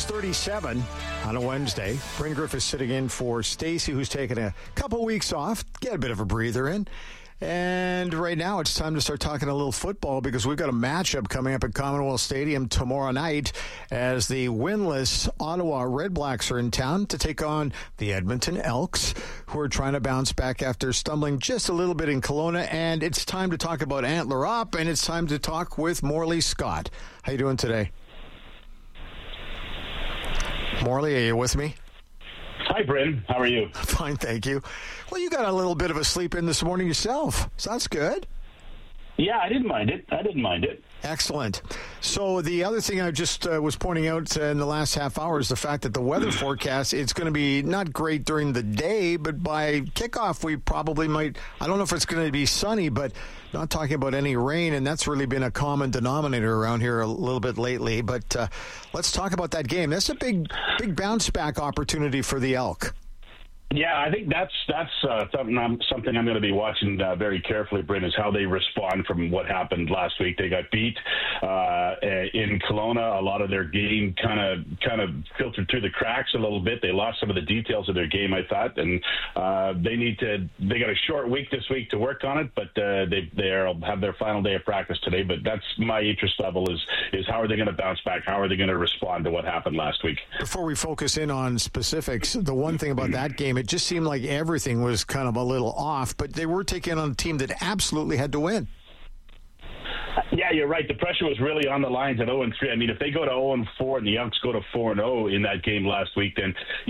6:37 on a Wednesday. Bryn Griffiths sitting in for Stacy, who's taking a couple weeks off, get a bit of a breather in. And right now it's time to start talking a little football because we've got a matchup coming up at Commonwealth Stadium tomorrow night as the winless Ottawa Redblacks are in town to take on the Edmonton Elks, who are trying to bounce back after stumbling just a little bit in Kelowna. And it's time to talk about Antler Up, and it's time to talk with Morley Scott. How you doing today? Morley, are you with me? Hi, Bryn. How are you? Fine, thank you. Well, you got a little bit of a sleep in this morning yourself, so that's good. Yeah, I didn't mind it. Excellent. So the other thing I just was pointing out in the last half hour is the fact that the weather forecast, it's going to be not great during the day, but by kickoff we probably might, I don't know if it's going to be sunny, but not talking about any rain, and that's really been a common denominator around here a little bit lately. But let's talk about that game. That's a big bounce back opportunity for the Elk. Yeah, I think that's something I'm going to be watching very carefully, Bryn, is how they respond from what happened last week. They got beat in Kelowna. A lot of their game kind of filtered through the cracks a little bit. They lost some of the details of their game, I thought, and they got a short week this week to work on it, but they'll have their final day of practice today. But that's my interest level is how are they going to bounce back? How are they going to respond to what happened last week? Before we focus in on specifics, the one thing about that game, it just seemed like everything was kind of a little off, but they were taking on a team that absolutely had to win. Yeah, you're right. The pressure was really on the Lions at 0-3. I mean, if they go to 0-4 and the Elks go to 4-0 in that game last week, then,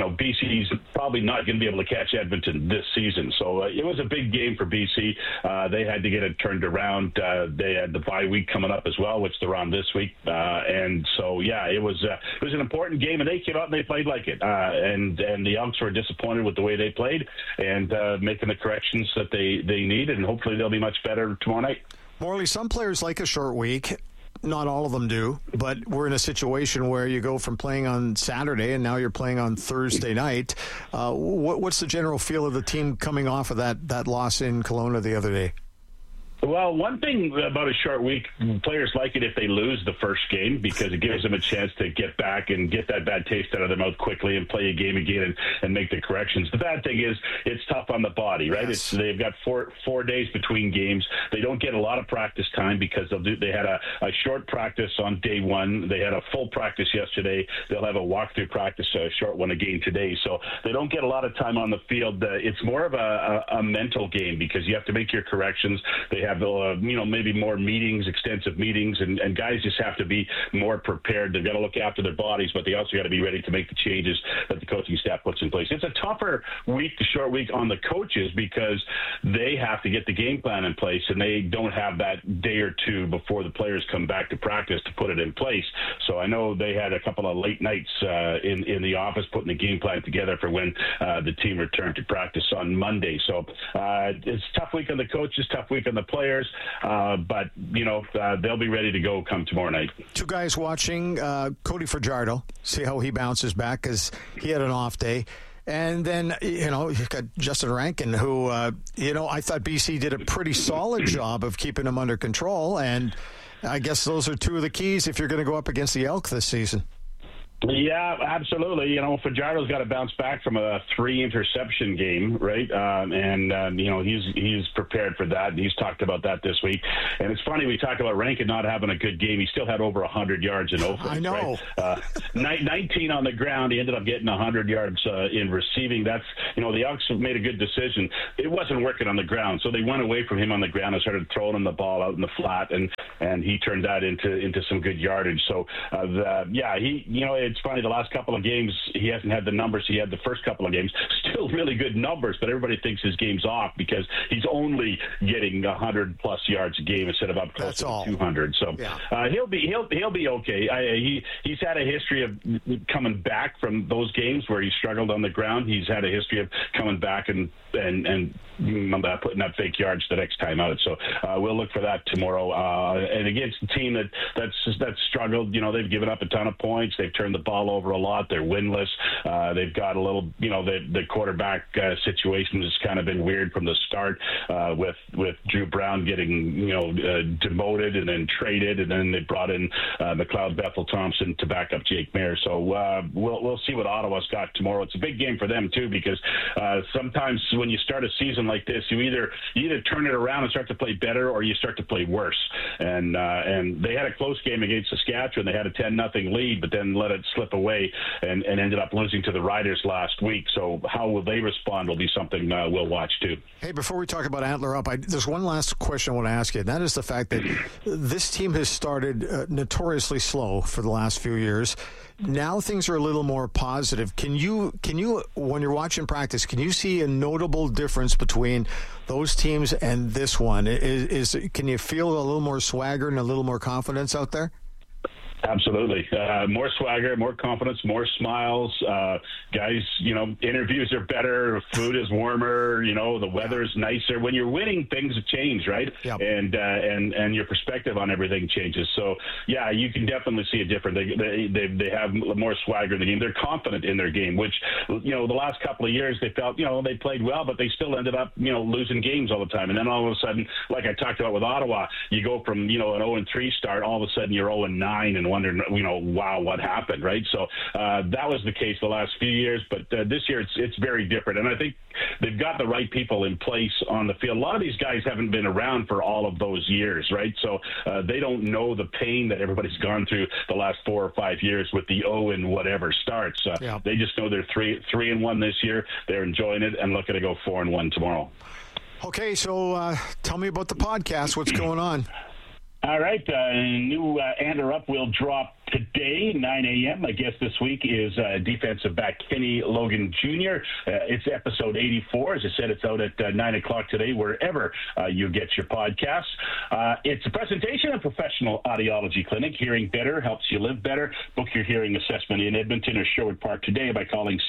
BC's probably not going to be able to catch Edmonton this season. So it was a big game for BC. They had to get it turned around. They had the bye week coming up as well, which they're on this week. And so, yeah, it was an important game, and they came out and they played like it. And the Elks were disappointed with the way they played and making the corrections that they need, and hopefully they'll be much better tomorrow night. Morley, some players like a short week. Not all of them do, but we're in a situation where you go from playing on Saturday and now you're playing on Thursday night. What's the general feel of the team coming off of that loss in Kelowna the other day? Well, one thing about a short week, players like it if they lose the first game because it gives them a chance to get back and get that bad taste out of their mouth quickly and play a game again and make the corrections. The bad thing is it's tough on the body, right? Yes. They've got four days between games. They don't get a lot of practice time because they had a short practice on day one. They had a full practice yesterday. They'll have a walkthrough practice, a short one again today. So they don't get a lot of time on the field. It's more of a mental game because you have to make your corrections. They have maybe more meetings, extensive meetings, and guys just have to be more prepared. They've got to look after their bodies, but they also got to be ready to make the changes that the coaching staff puts in place. It's a tougher short week on the coaches because they have to get the game plan in place, and they don't have that day or two before the players come back to practice to put it in place. So I know they had a couple of late nights in the office putting the game plan together for when the team returned to practice on Monday. So it's a tough week on the coaches, tough week on the players. But they'll be ready to go come tomorrow night. Two guys watching, Cody Fajardo, see how he bounces back because he had an off day. And then, you've got Justin Rankin, who, I thought BC did a pretty solid job of keeping him under control. And I guess those are two of the keys if you're going to go up against the Elk this season. Yeah, absolutely. Fajardo's got to bounce back from a 3-interception game, right? He's prepared for that. He's talked about that this week. And it's funny, we talk about Rankin not having a good game. He still had over 100 yards in offense. I know. Right? 19 on the ground. He ended up getting 100 yards in receiving. That's, the Elks made a good decision. It wasn't working on the ground, so they went away from him on the ground and started throwing him the ball out in the flat, and he turned that into some good yardage. So, it's funny, the last couple of games, he hasn't had the numbers he had the first couple of games. Still really good numbers, but everybody thinks his game's off because he's only getting 100-plus yards a game instead of up close to 200. So yeah. He'll be okay. He's had a history of coming back from those games where he struggled on the ground. He's had a history of coming back and putting up fake yards the next time out. So we'll look for that tomorrow. And against the team that's struggled, they've given up a ton of points. They've turned the ball over a lot. They're winless. They've got a little, the quarterback situation has kind of been weird from the start with Drew Brown getting, demoted and then traded, and then they brought in McLeod Bethel-Thompson to back up Jake Mayer. So we'll see what Ottawa's got tomorrow. It's a big game for them too, because sometimes when you start a season like this, you either turn it around and start to play better, or you start to play worse. And they had a close game against Saskatchewan. They had a 10-0 lead, but then let it slip away and ended up losing to the Riders last week. So how will they respond will be something we'll watch too. Hey, before we talk about Antler Up, there's one last question I want to ask you, and that is the fact that this team has started notoriously slow for the last few years. Now things are a little more positive. Can you, when you're watching practice, can you see a notable difference between those teams and this one? Can you feel a little more swagger and a little more confidence out there? Absolutely. More swagger, more confidence, more smiles. Guys, interviews are better. Food is warmer. The weather is nicer. When you're winning, things have changed, right? Yep. And your perspective on everything changes. So, yeah, you can definitely see a difference. They have more swagger in the game. They're confident in their game, which, the last couple of years they felt, they played well, but they still ended up, losing games all the time. And then all of a sudden, like I talked about with Ottawa, you go from, an 0-3 start, all of a sudden you're 0-9 and wondering, wow, what happened, right? So that was the case the last few years, but this year it's very different. And I think they've got the right people in place on the field. A lot of these guys haven't been around for all of those years, right? So they don't know the pain that everybody's gone through the last 4 or 5 years with the 0 and whatever starts. They just know they're 3-1 this year. They're enjoying it and looking to go 4-1 tomorrow. Okay, so tell me about the podcast. What's going on? All right, new Antler Up will drop today, 9 a.m. My guest this week is defensive back Kenny Logan Jr. It's episode 84. As I said, it's out at 9 o'clock today, wherever you get your podcasts. It's a presentation of Professional Audiology Clinic. Hearing better helps you live better. Book your hearing assessment in Edmonton or Sherwood Park today by calling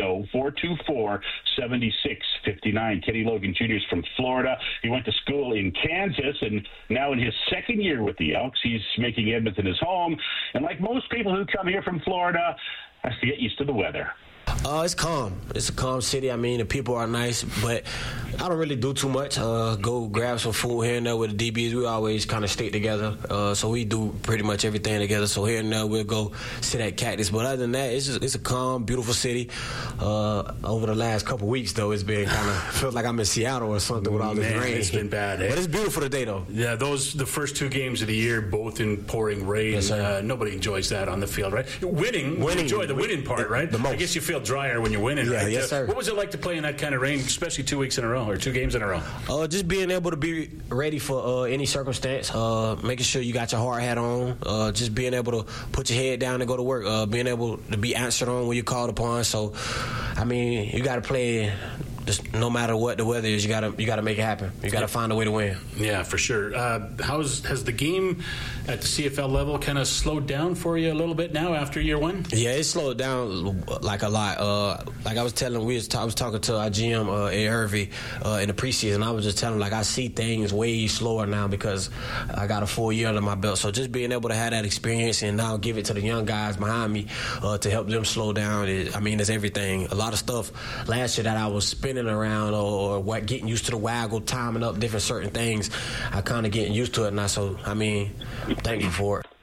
780-424-7659. Kenny Logan Jr. is from Florida. He went to school in Kansas, and now in his second year with the Elks, he's making Edmonton his home. And like most people who come here from Florida, has to get used to the weather. It's calm. It's a calm city. I mean, the people are nice, but I don't really do too much. Go grab some food here and there with the DBs. We always kind of stick together, so we do pretty much everything together. So here and there we'll go sit at Cactus. But other than that, it's a calm, beautiful city. Over the last couple weeks, though, it's been kind of feels like I'm in Seattle or something with all this rain. It's been bad, eh? But it's beautiful today, though. Yeah, the first 2 games of the year, both in pouring rain. Yes, nobody enjoys that on the field, right? Winning, you enjoy the winning part, right? The most. I guess you feel drier when you're winning, yeah, right? Yes, sir. What was it like to play in that kind of rain, especially 2 weeks in a row or 2 games in a row? Just being able to be ready for any circumstance, making sure you got your hard hat on, just being able to put your head down and go to work, being able to be answered on when you're called upon. So, I mean, you got to play. Just no matter what the weather is, you gotta make it happen. You gotta find a way to win. Yeah, for sure. Has the game at the CFL level kind of slowed down for you a little bit now after year 1? Yeah, it slowed down like a lot. Like I was telling, I was talking to our GM Ed Hervey in the preseason. I was just telling him, like, I see things way slower now because I got a full year under my belt. So just being able to have that experience and now give it to the young guys behind me to help them slow down. It's everything. A lot of stuff last year that I was spinning around or what, getting used to the waggle, timing up different certain things. I kind of getting used to it now. So thank you for it.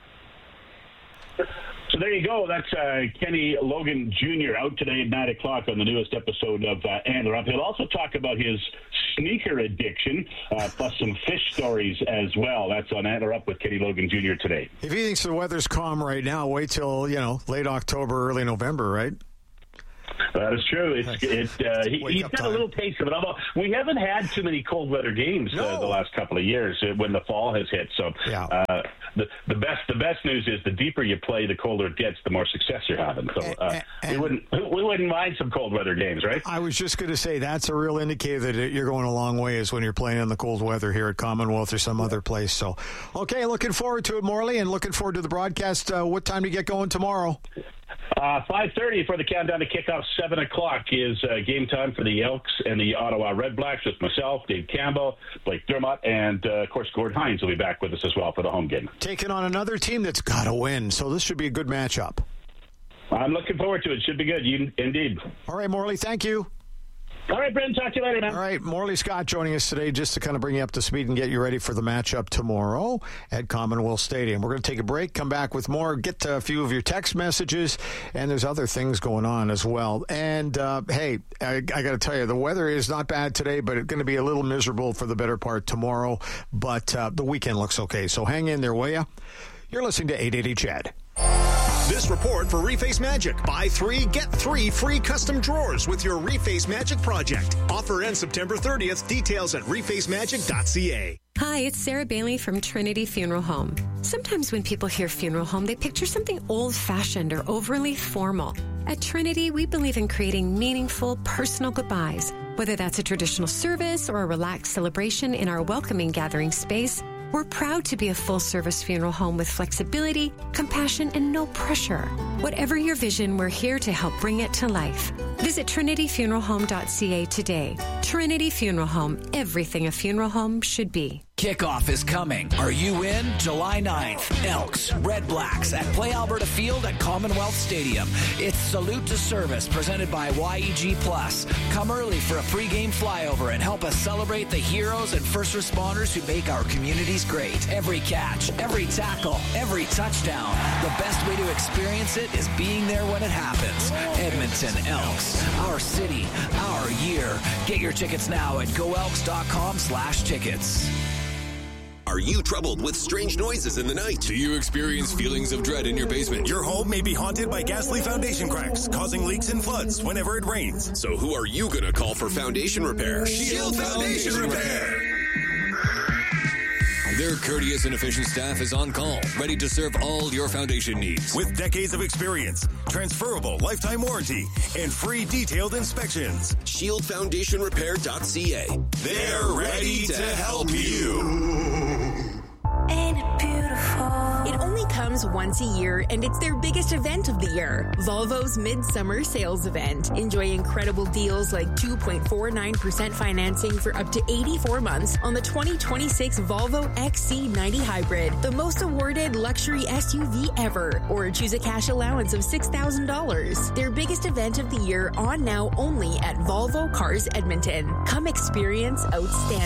So there you go. That's Kenny Logan Jr. out today at 9 o'clock on the newest episode of Antler Up. He'll also talk about his sneaker addiction, plus some fish stories as well. That's on Antler Up with Kenny Logan Jr. today. If he thinks the weather's calm right now, wait till late October, early November, right? That is true. He's got a little taste of it. Although we haven't had too many cold weather games the last couple of years when the fall has hit. So the best news is the deeper you play, the colder it gets, the more success you're having. So we wouldn't mind some cold weather games, right? I was just going to say that's a real indicator that you're going a long way is when you're playing in the cold weather here at Commonwealth or some other place. So, okay, looking forward to it, Morley, and looking forward to the broadcast. What time do you get going tomorrow? 5:30 for the countdown to kickoff. 7 o'clock is game time for the Elks and the Ottawa Redblacks with myself, Dave Campbell, Blake Dermott, and, of course, Gord Hines will be back with us as well for the home game. Taking on another team that's got to win, so this should be a good matchup. I'm looking forward to it. Should be good, indeed. All right, Morley, thank you. All right, Brendan, talk to you later, man. All right, Morley Scott joining us today just to kind of bring you up to speed and get you ready for the matchup tomorrow at Commonwealth Stadium. We're going to take a break, come back with more, get to a few of your text messages, and there's other things going on as well. And, hey, I got to tell you, the weather is not bad today, but it's going to be a little miserable for the better part tomorrow. But the weekend looks okay, so hang in there, will ya? You're listening to 880 Chad. This report for Reface Magic. Buy 3, get 3 free custom drawers with your Reface Magic project. Offer ends September 30th. Details at refacemagic.ca. Hi, it's Sarah Bailey from Trinity Funeral Home. Sometimes when people hear funeral home, they picture something old-fashioned or overly formal. At Trinity, we believe in creating meaningful, personal goodbyes. Whether that's a traditional service or a relaxed celebration in our welcoming gathering space, we're proud to be a full-service funeral home with flexibility, compassion, and no pressure. Whatever your vision, we're here to help bring it to life. Visit trinityfuneralhome.ca today. Trinity Funeral Home, everything a funeral home should be. Kickoff is coming. Are you in? July 9th, Elks, Redblacks at Play Alberta Field at Commonwealth Stadium. It's Salute to Service presented by YEG Plus. Come early for a pregame flyover and help us celebrate the heroes and first responders who make our communities great. Every catch, every tackle, every touchdown. The best way to experience it is being there when it happens. Edmonton Elks, our city, our year. Get your tickets now at goelks.com/tickets. Are you troubled with strange noises in the night? Do you experience feelings of dread in your basement? Your home may be haunted by ghastly foundation cracks, causing leaks and floods whenever it rains. So who are you going to call for foundation repair? Shield Foundation Repair! Their courteous and efficient staff is on call, ready to serve all your foundation needs. With decades of experience, transferable lifetime warranty, and free detailed inspections. ShieldFoundationRepair.ca. They're ready to help you. Ain't it beautiful? It only comes once a year, and it's their biggest event of the year, Volvo's Midsummer Sales Event. Enjoy incredible deals like 2.49% financing for up to 84 months on the 2026 Volvo XC90 Hybrid, the most awarded luxury SUV ever, or choose a cash allowance of $6,000. Their biggest event of the year on now only at Volvo Cars Edmonton. Come experience outstanding.